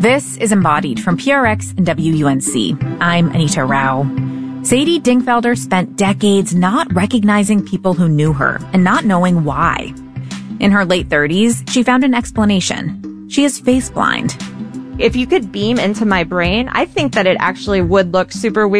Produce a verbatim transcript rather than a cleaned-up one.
This is Embodied from P R X and W U N C. I'm Anita Rao. Sadie Dingfelder spent decades not recognizing people who knew her and not knowing why. In her late thirties, she found an explanation. She is face blind. If you could beam into my brain, I think that it actually would look super weird.